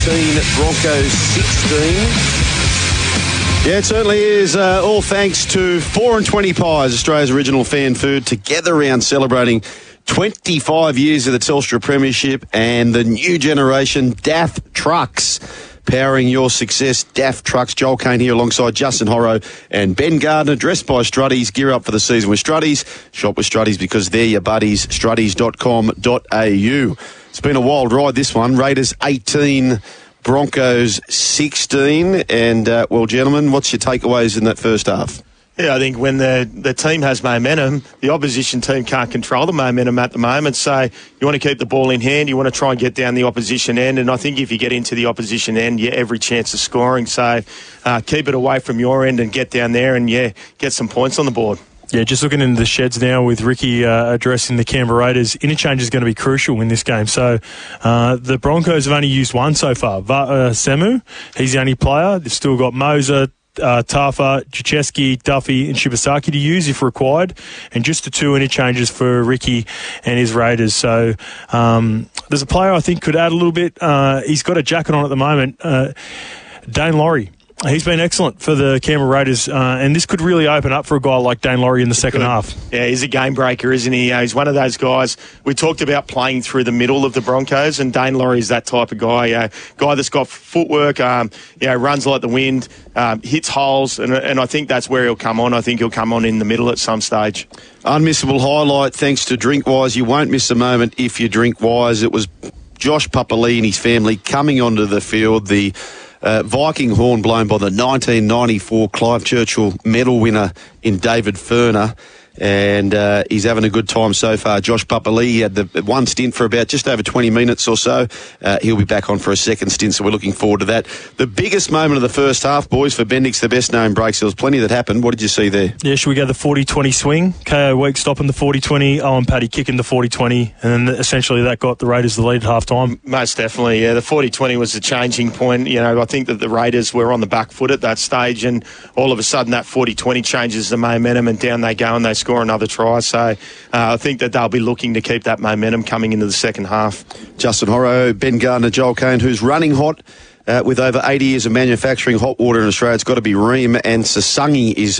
Broncos 16. Yeah, it certainly is. All thanks to 4 and 20 Pies, Australia's original fan food, together around celebrating 25 years of the Telstra Premiership and the new generation DAF trucks. Powering your success, DAF Trucks. Joel Kane here alongside Justin Horro and Ben Gardner, dressed by Struddies. Gear up for the season with Struddies. Shop with Struddies because they're your buddies. Struddies.com.au. It's been a wild ride, this one. Raiders 18, Broncos 16. And, well, gentlemen, what's your takeaways in that first half? Yeah, I think when the team has momentum, the opposition team can't control the momentum at the moment. So you want to keep the ball in hand. You want to try and get down the opposition end. And I think if you get into the opposition end, every chance of scoring. So keep it away from your end and get down there and, get some points on the board. Yeah, just looking into the sheds now with Ricky addressing the Canberra Raiders. Interchange is going to be crucial in this game. So the Broncos have only used one so far. Semu, he's the only player. They've still got Moser, Tafa, Jacheski, Duffy and Shibasaki to use if required, and just the 2 interchanges for Ricky and his Raiders. So there's a player I think could add a little bit. He's got a jacket on at the moment, Dane Laurie. He's been excellent for the Canberra Raiders, and this could really open up for a guy like Dane Laurie in the second half. Yeah, he's a game breaker, isn't he? He's one of those guys. We talked about playing through the middle of the Broncos, and Dane Laurie is that type of guy. Guy that's got footwork, runs like the wind, hits holes, and I think that's where he'll come on. I think he'll come on in the middle at some stage. Unmissable highlight thanks to Drinkwise. You won't miss a moment if you drink wise. It was Josh Papali and his family coming onto the field. The Viking horn blown by the 1994 Clive Churchill medal winner in David Furner. And he's having a good time so far. Josh Papali, he had the one stint for about just over 20 minutes or so. He'll be back on for a second stint, so we're looking forward to that. The biggest moment of the first half, boys, for Bendix, the best known breaks. There was plenty that happened. What did you see there? Yeah, should we go the 40-20 swing? KO Week stopping the 40-20, Owen Paddy kicking the 40-20, and then essentially that got the Raiders the lead at half-time. Most definitely, yeah. The 40-20 was the changing point. I think that the Raiders were on the back foot at that stage, and all of a sudden that 40-20 changes the momentum, and down they go and they score another try. So I think that they'll be looking to keep that momentum coming into the second half. Justin Horro, Ben Gardner, Joel Kane, who's running hot with over 80 years of manufacturing hot water in Australia. It's got to be Ream, and Sasangi is